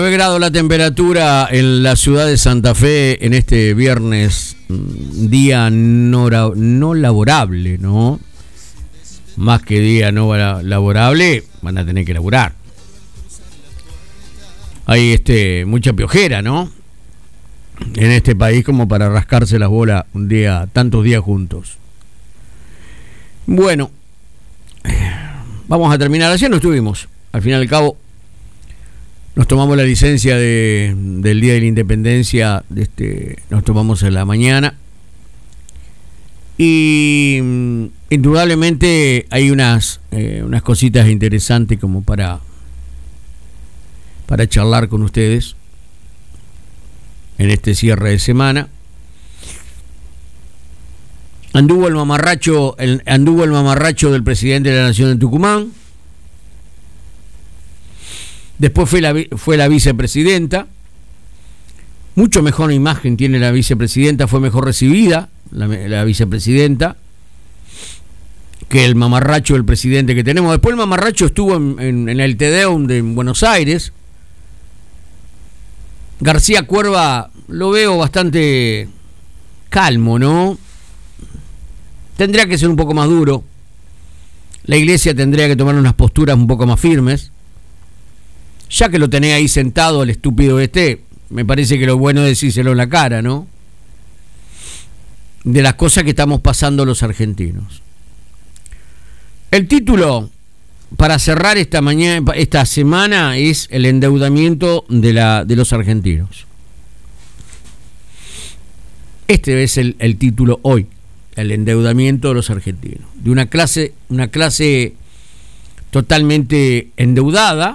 9 grados la temperatura en la ciudad de Santa Fe en este viernes, día no laborable, ¿no? Más que día no laborable, van a tener que laburar. Hay mucha piojera, ¿no? En este país como para rascarse las bolas tantos días juntos. Bueno, vamos a terminar. Ayer no estuvimos, al fin y al cabo. Nos tomamos la licencia del Día de la Independencia, nos tomamos en la mañana. Y indudablemente hay unas cositas interesantes como para charlar con ustedes en este cierre de semana. Anduvo el mamarracho del presidente de la Nación de Tucumán. Después fue la vicepresidenta. Mucho mejor imagen tiene la vicepresidenta, fue mejor recibida la vicepresidenta que el mamarracho del presidente que tenemos. Después el mamarracho estuvo en el Tedeum de Buenos Aires. García Cuerva lo veo bastante calmo, ¿no? Tendría que ser un poco más duro. La iglesia tendría que tomar unas posturas un poco más firmes. Ya que lo tenés ahí sentado, el estúpido me parece que lo bueno es decírselo en la cara, ¿no? De las cosas que estamos pasando los argentinos. El título para cerrar esta semana es el endeudamiento de los argentinos. Este es el título hoy, el endeudamiento de los argentinos. De una clase totalmente endeudada,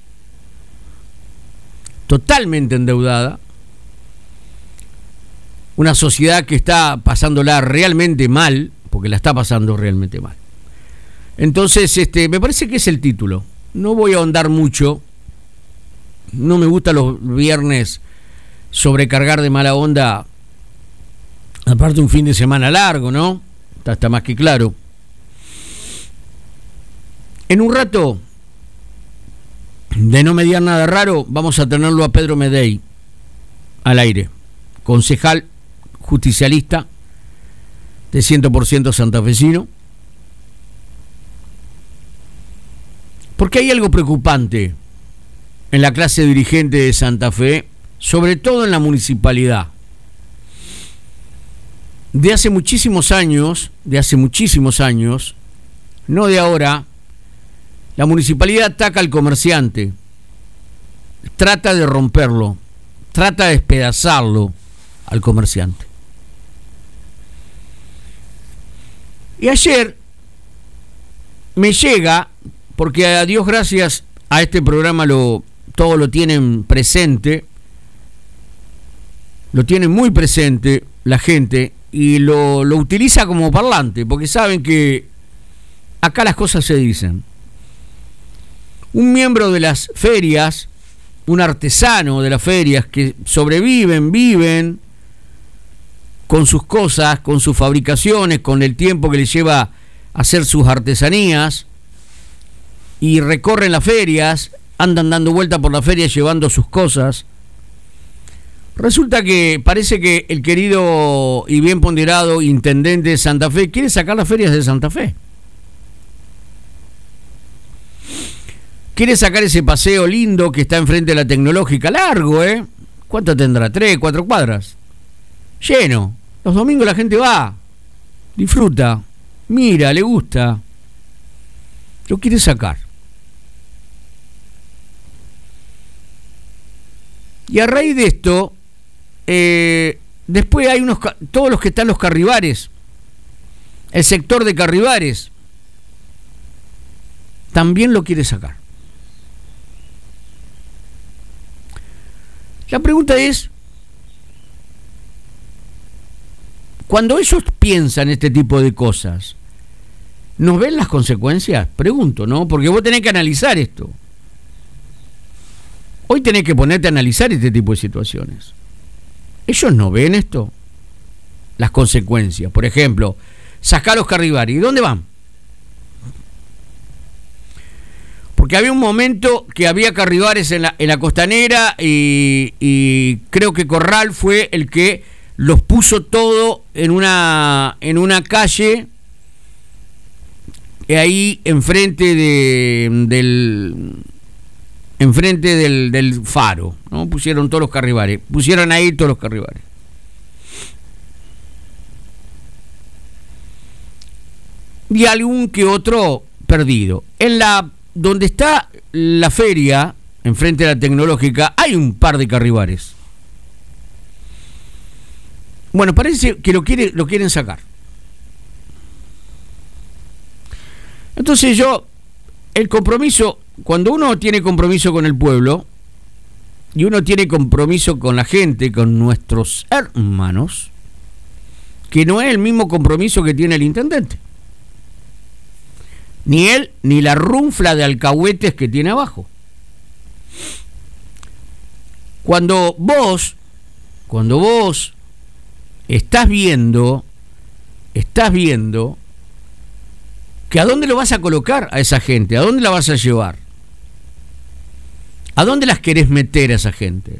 una sociedad que está pasándola realmente mal, porque la está pasando realmente mal. Entonces, me parece que es el título. No voy a ahondar mucho. No me gusta los viernes sobrecargar de mala onda. Aparte un fin de semana largo, ¿no? Está más que claro. En un rato, de no mediar nada raro, vamos a tenerlo a Pedro Medey al aire, concejal justicialista de 100% santafesino, porque hay algo preocupante en la clase dirigente de Santa Fe, sobre todo en la municipalidad. De hace muchísimos años, no de ahora, la municipalidad ataca al comerciante, trata de romperlo, trata de despedazarlo al comerciante. Y ayer me llega, porque a Dios gracias a este programa todo lo tienen presente, lo tienen muy presente la gente y lo utiliza como parlante, porque saben que acá las cosas se dicen. Un miembro de las ferias, un artesano de las ferias que viven con sus cosas, con sus fabricaciones, con el tiempo que les lleva a hacer sus artesanías, y recorren las ferias, andan dando vuelta por la feria llevando sus cosas. Resulta que parece que el querido y bien ponderado intendente de Santa Fe quiere sacar las ferias de Santa Fe. Quiere sacar ese paseo lindo que está enfrente de la Tecnológica, largo, ¿eh? ¿Cuánto tendrá? 3, 4 cuadras. Lleno. Los domingos la gente va, disfruta, mira, le gusta. Lo quiere sacar. Y a raíz de esto, después hay todos los que están los Carribares, el sector de Carribares, también lo quiere sacar. La pregunta es, cuando ellos piensan este tipo de cosas, ¿nos ven las consecuencias? Pregunto, ¿no? Porque vos tenés que analizar esto. Hoy tenés que ponerte a analizar este tipo de situaciones. ¿Ellos no ven esto? Las consecuencias. Por ejemplo, sacar los Carribares. ¿Y dónde van? Porque había un momento que había carribares en la costanera y creo que Corral fue el que los puso todo en una calle ahí enfrente del faro, ¿no? Pusieron todos los carribares, pusieron ahí todos los carribares. Y algún que otro perdido. Donde está la feria, enfrente de la Tecnológica, hay un par de carribares. Bueno, parece que lo quieren sacar. Entonces el compromiso, cuando uno tiene compromiso con el pueblo, y uno tiene compromiso con la gente, con nuestros hermanos, que no es el mismo compromiso que tiene el intendente. Ni él, ni la runfla de alcahuetes que tiene abajo. Cuando vos estás viendo que a dónde lo vas a colocar a esa gente, a dónde la vas a llevar, a dónde las querés meter a esa gente.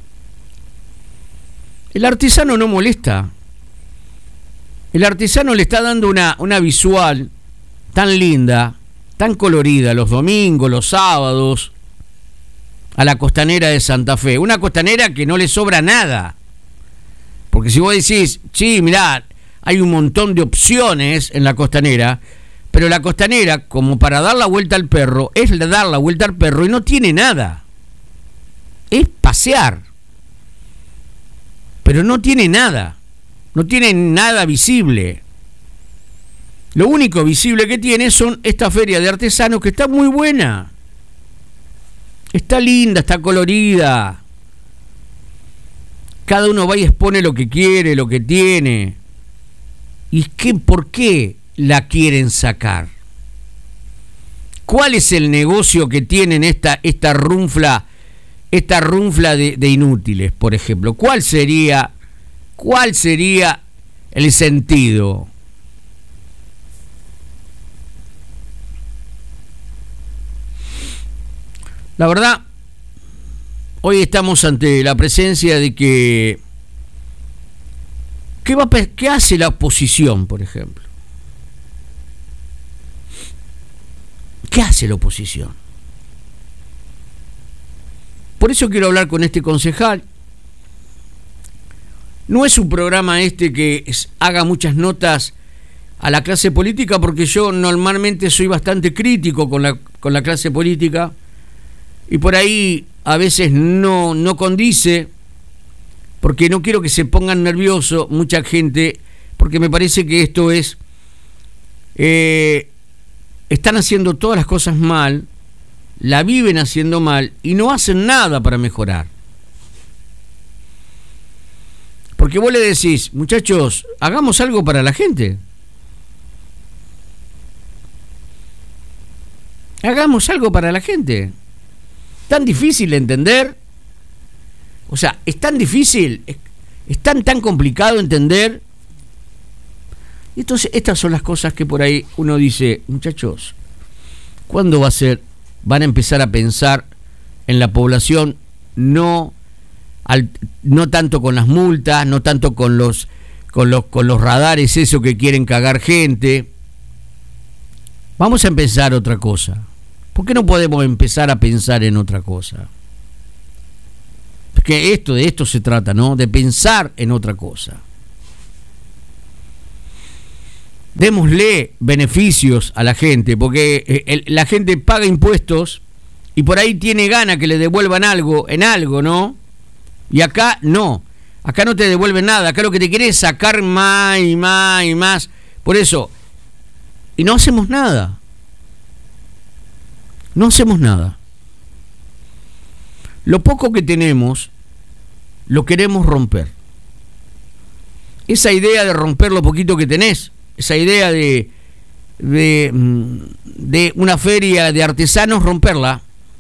El artesano no molesta. El artesano le está dando una visual tan linda, tan colorida, los domingos, los sábados, a la costanera de Santa Fe. Una costanera que no le sobra nada. Porque si vos decís, sí, mirá, hay un montón de opciones en la costanera, pero la costanera, como para dar la vuelta al perro, es dar la vuelta al perro y no tiene nada. Es pasear. Pero no tiene nada. No tiene nada visible. Lo único visible que tiene son esta feria de artesanos que está muy buena. Está linda, está colorida. Cada uno va y expone lo que quiere, lo que tiene. ¿Y por qué la quieren sacar? ¿Cuál es el negocio que tienen esta runfla de inútiles, por ejemplo? ¿Cuál sería el sentido? La verdad, hoy estamos ante la presencia de que ¿qué hace la oposición, por ejemplo? ¿Qué hace la oposición? Por eso quiero hablar con este concejal. No es un programa que haga muchas notas a la clase política, porque yo normalmente soy bastante crítico con la clase política. Y por ahí a veces no condice, porque no quiero que se pongan nerviosos mucha gente, porque me parece que esto están haciendo todas las cosas mal, la viven haciendo mal y no hacen nada para mejorar. Porque vos le decís, muchachos, hagamos algo para la gente. Hagamos algo para la gente. Tan difícil de entender, o sea, es tan difícil, es tan complicado entender. Y entonces estas son las cosas que por ahí uno dice, muchachos, ¿cuándo van a empezar a pensar en la población? No tanto con las multas, no tanto con los radares, eso que quieren cagar gente. Vamos a empezar otra cosa. ¿Por qué no podemos empezar a pensar en otra cosa? Porque de esto se trata, ¿no? De pensar en otra cosa. Démosle beneficios a la gente, porque la gente paga impuestos y por ahí tiene ganas que le devuelvan algo, ¿no? Y acá no. Acá no te devuelven nada. Acá lo que te quiere es sacar más y más y más. Por eso. Y no hacemos nada. No hacemos nada. Lo poco que tenemos lo queremos romper. Esa idea de romper lo poquito que tenés, esa idea de una feria de artesanos, romperla,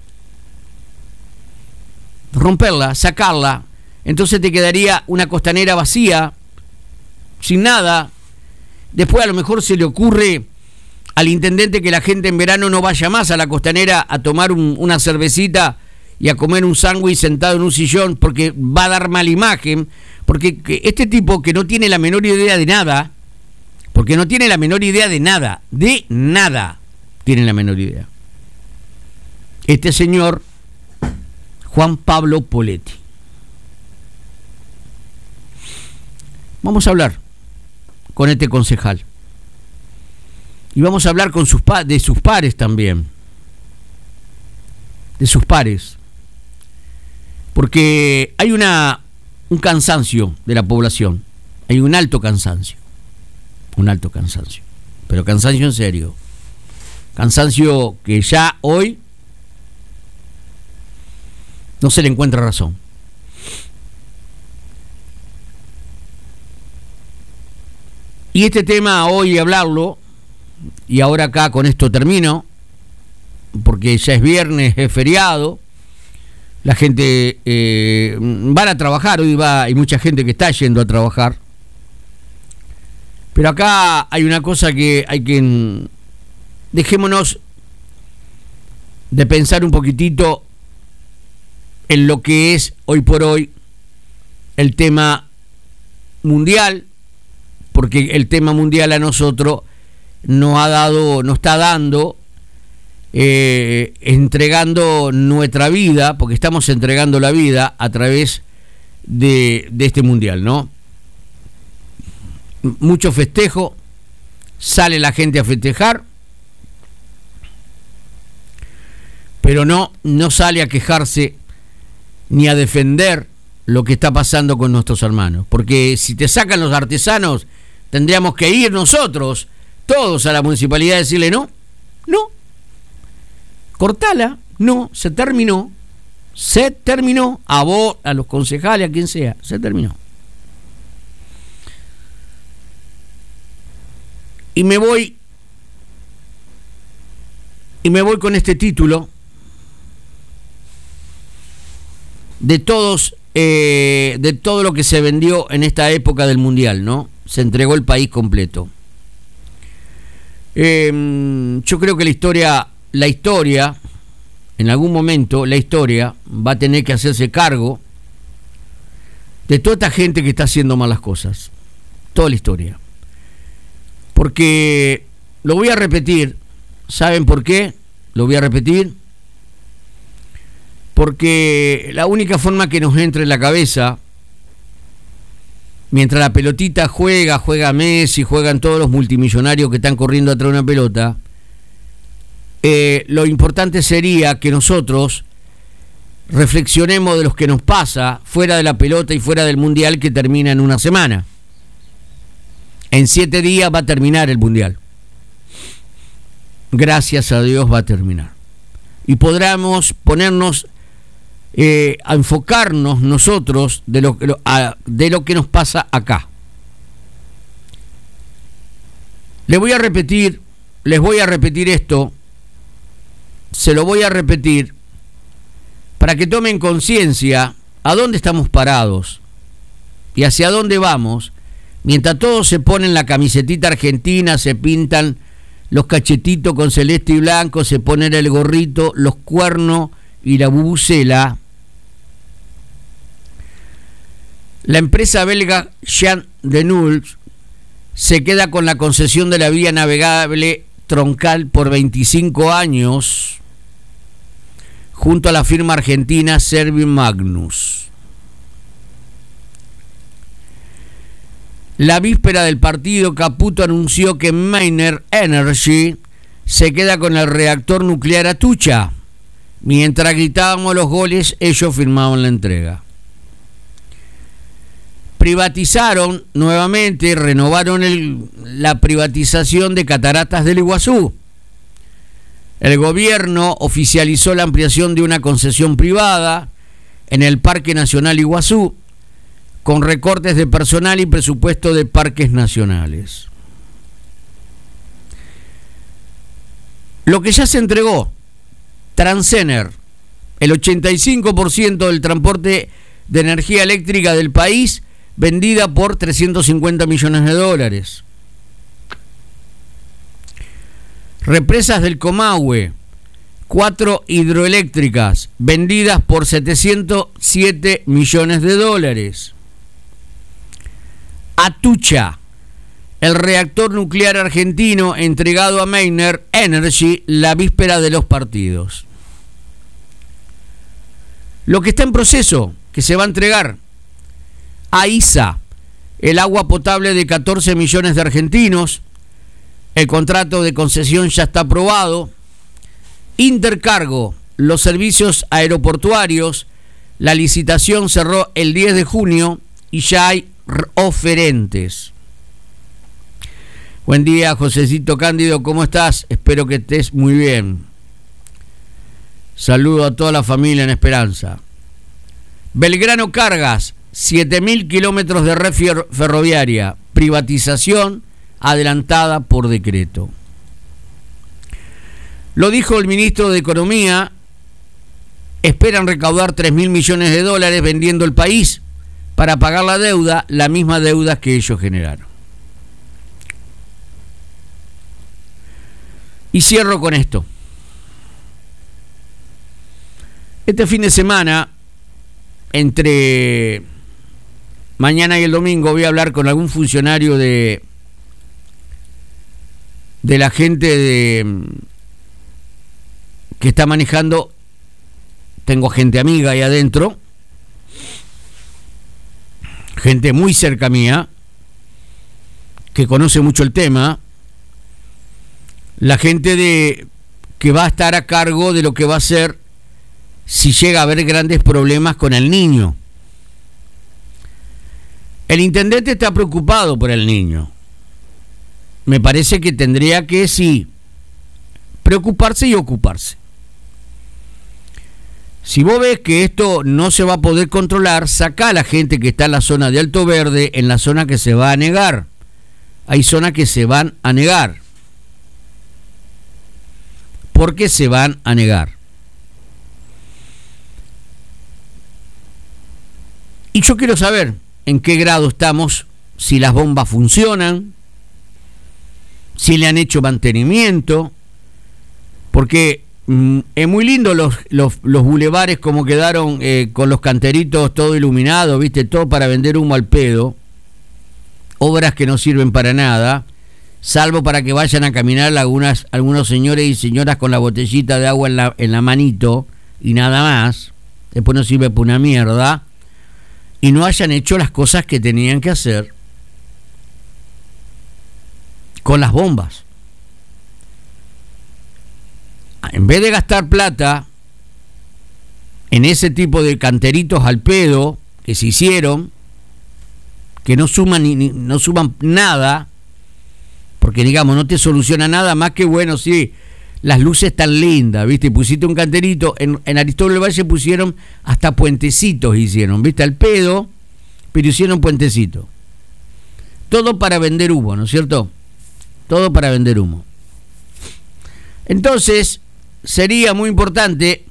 sacarla, entonces te quedaría una costanera vacía, sin nada. Después a lo mejor se le ocurre al intendente que la gente en verano no vaya más a la costanera a tomar una cervecita y a comer un sándwich sentado en un sillón porque va a dar mala imagen, porque este tipo que no tiene la menor idea de nada, porque no tiene la menor idea de nada tiene la menor idea. Este señor, Juan Pablo Poletti. Vamos a hablar con este concejal. Y vamos a hablar con de sus pares también. De sus pares. Porque hay un cansancio de la población. Hay un alto cansancio. Un alto cansancio. Pero cansancio en serio. Cansancio que ya hoy no se le encuentra razón. Y este tema hoy hablarlo, y ahora acá con esto termino, porque ya es viernes, es feriado, la gente van a trabajar, hoy hay mucha gente que está yendo a trabajar, pero acá hay una cosa que hay que, dejémonos de pensar un poquitito en lo que es hoy por hoy el tema mundial, porque el tema mundial a nosotros nos está dando, entregando nuestra vida, porque estamos entregando la vida a través de este mundial, ¿no? Mucho festejo, sale la gente a festejar, pero no sale a quejarse ni a defender lo que está pasando con nuestros hermanos, porque si te sacan los artesanos, tendríamos que ir nosotros, todos a la municipalidad, a decirle no, cortala, no, se terminó, a vos, a los concejales, a quien sea, se terminó. Y me voy con este título de todo lo que se vendió en esta época del Mundial, ¿no? Se entregó el país completo. Yo creo que la historia, en algún momento, la historia va a tener que hacerse cargo de toda esta gente que está haciendo malas cosas. Toda la historia. Porque, lo voy a repetir, ¿saben por qué? Lo voy a repetir. Porque la única forma que nos entre en la cabeza, mientras la pelotita juega Messi, juegan todos los multimillonarios que están corriendo atrás de una pelota, lo importante sería que nosotros reflexionemos de lo que nos pasa fuera de la pelota y fuera del mundial, que termina en una semana. En 7 días va a terminar el mundial. Gracias a Dios va a terminar. Y podremos ponernos a enfocarnos nosotros de lo que nos pasa acá. Les voy a repetir esto, se lo voy a repetir para que tomen conciencia a dónde estamos parados y hacia dónde vamos, mientras todos se ponen la camisetita argentina, se pintan los cachetitos con celeste y blanco, se ponen el gorrito, los cuernos y la bubucela. La empresa belga Jean de Nulles se queda con la concesión de la vía navegable troncal por 25 años junto a la firma argentina Servin Magnus. La víspera del partido, Caputo anunció que Mainer Energy se queda con el reactor nuclear Atucha. Mientras gritábamos los goles, ellos firmaban la entrega. Privatizaron nuevamente, renovaron la privatización de Cataratas del Iguazú. El gobierno oficializó la ampliación de una concesión privada en el Parque Nacional Iguazú, con recortes de personal y presupuesto de parques nacionales. Lo que ya se entregó, Transener, el 85% del transporte de energía eléctrica del país, vendida por $350 millones. Represas del Comahue, 4 hidroeléctricas vendidas por $707 millones. Atucha, el reactor nuclear argentino entregado a Meiner Energy la víspera de los partidos. Lo que está en proceso, que se va a entregar a ISA, el agua potable de 14 millones de argentinos, el contrato de concesión ya está aprobado, Intercargo, los servicios aeroportuarios, la licitación cerró el 10 de junio y ya hay oferentes. Buen día, Josecito Cándido, ¿cómo estás? Espero que estés muy bien. Saludo a toda la familia en Esperanza. Belgrano Cargas, 7.000 kilómetros de red ferroviaria, privatización adelantada por decreto. Lo dijo el ministro de Economía, esperan recaudar $3.000 millones vendiendo el país para pagar la deuda, la misma deuda que ellos generaron. Y cierro con esto. Este fin de semana, entre mañana y el domingo, voy a hablar con algún funcionario de la gente que está manejando. Tengo gente amiga ahí adentro, gente muy cerca mía, que conoce mucho el tema, la gente que va a estar a cargo de lo que va a ser si llega a haber grandes problemas con el niño. El intendente está preocupado por el niño. Me parece que tendría que, sí, preocuparse y ocuparse. Si vos ves que esto no se va a poder controlar, sacá a la gente que está en la zona de Alto Verde, en la zona que se va a negar. Hay zonas que se van a negar. Porque se van a negar. Y yo quiero saber en qué grado estamos, si las bombas funcionan, si le han hecho mantenimiento, porque es muy lindo los bulevares como quedaron con los canteritos todo iluminados, viste, todo para vender humo al pedo, obras que no sirven para nada, salvo para que vayan a caminar algunos señores y señoras con la botellita de agua en la manito y nada más, después no sirve para una mierda, y no hayan hecho las cosas que tenían que hacer con las bombas. En vez de gastar plata en ese tipo de canteritos al pedo que se hicieron, que no suman no suman nada, porque digamos no te soluciona nada más que, bueno, sí, las luces están lindas, viste, pusiste un canterito, en Aristóbulo del Valle pusieron hasta puentecitos, hicieron, viste, al pedo, pero hicieron puentecitos. Todo para vender humo, ¿no es cierto? Todo para vender humo. Entonces, sería muy importante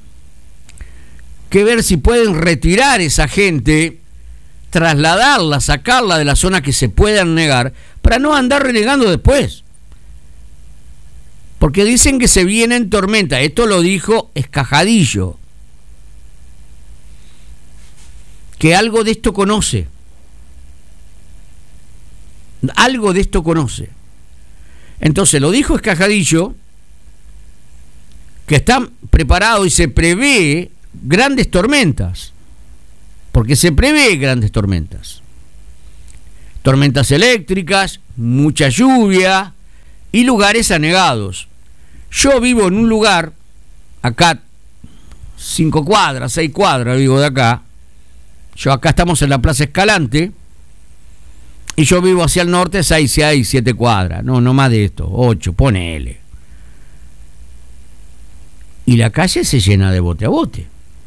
que ver si pueden retirar esa gente, trasladarla, sacarla de la zona que se puedan negar, para no andar renegando después. Porque dicen que se vienen tormentas. Esto lo dijo Escajadillo, que algo de esto conoce. Algo de esto conoce. Entonces lo dijo Escajadillo, que están preparados y se prevé grandes tormentas. Porque se prevé grandes tormentas. Tormentas eléctricas, mucha lluvia y lugares anegados. Yo vivo en un lugar, acá 5 cuadras, 6 cuadras vivo de acá. Yo acá estamos en la Plaza Escalante y yo vivo hacia el norte 6, 7 cuadras. No más de esto, 8, ponele. Y la calle se llena de bote a bote.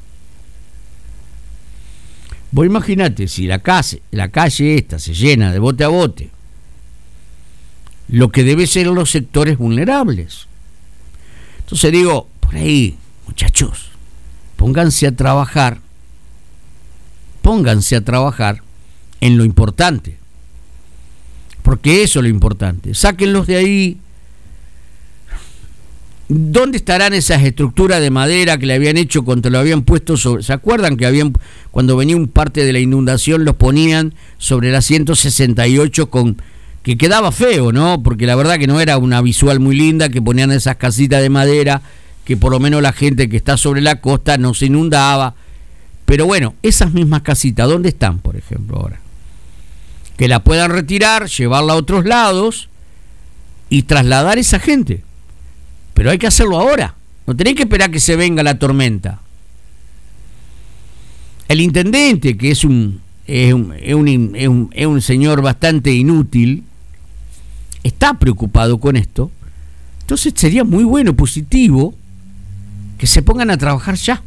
Vos imaginate, si la calle esta se llena de bote a bote, lo que debe ser los sectores vulnerables. Entonces digo, por ahí, muchachos, pónganse a trabajar en lo importante, porque eso es lo importante. Sáquenlos de ahí, ¿Dónde estarán esas estructuras de madera que le habían hecho cuando lo habían puesto sobre? ¿Se acuerdan que cuando venía un parte de la inundación los ponían sobre la 168 que quedaba feo, ¿no? Porque la verdad que no era una visual muy linda, que ponían esas casitas de madera, que por lo menos la gente que está sobre la costa no se inundaba. Pero bueno, esas mismas casitas, ¿dónde están, por ejemplo, ahora? Que la puedan retirar, llevarla a otros lados y trasladar esa gente. Pero hay que hacerlo ahora. No tenés que esperar que se venga la tormenta. El intendente, que es un señor bastante inútil, está preocupado con esto. Entonces sería muy bueno, positivo, que se pongan a trabajar ya.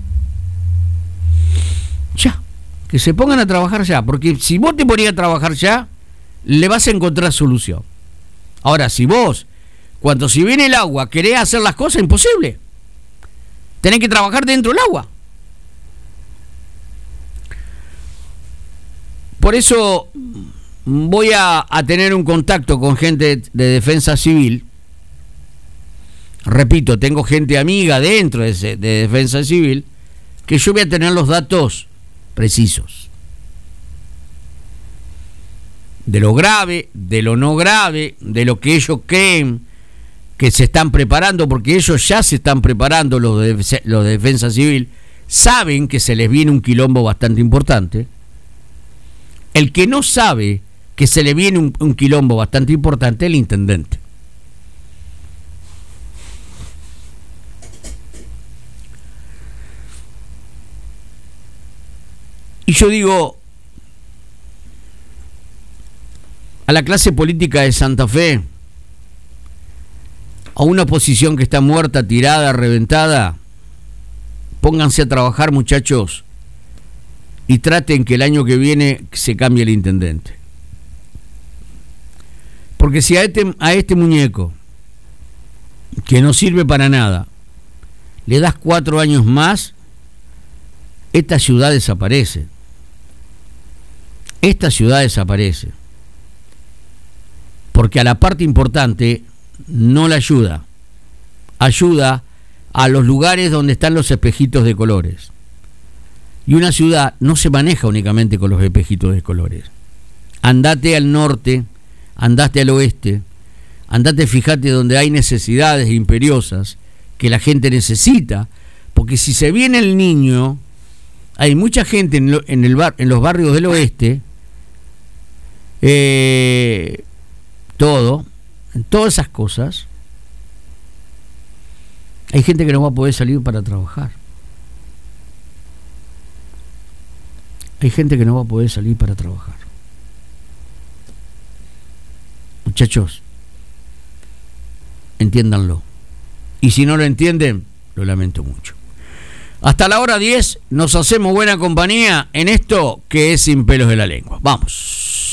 Ya. Que se pongan a trabajar ya. Porque si vos te ponías a trabajar ya, le vas a encontrar solución. Ahora, si vos, cuando si viene el agua, querés hacer las cosas, imposible. Tenés que trabajar dentro del agua. Por eso voy a tener un contacto con gente de Defensa Civil. Repito, tengo gente amiga dentro de Defensa Civil, que yo voy a tener los datos precisos. De lo grave, de lo no grave, de lo que ellos creen que se están preparando, porque ellos ya se están preparando, los de Defensa Civil, saben que se les viene un quilombo bastante importante. El que no sabe que se le viene un quilombo bastante importante es el intendente. Y yo digo, a la clase política de Santa Fe, a una oposición que está muerta, tirada, reventada, pónganse a trabajar, muchachos, y traten que el año que viene se cambie el intendente. Porque si a este muñeco, que no sirve para nada, le das 4 años más, esta ciudad desaparece. Esta ciudad desaparece. Porque a la parte importante no la ayuda. Ayuda a los lugares donde están los espejitos de colores. Y una ciudad no se maneja únicamente con los espejitos de colores. Andate al norte, andate al oeste, andate, fíjate donde hay necesidades imperiosas que la gente necesita, porque si se viene el Niño, hay mucha gente en los barrios del oeste, en todas esas cosas, hay gente que no va a poder salir para trabajar. Hay gente que no va a poder salir para trabajar. Muchachos, entiéndanlo. Y si no lo entienden, lo lamento mucho. Hasta la hora 10 nos hacemos buena compañía en esto que es Sin Pelos de la Lengua. Vamos.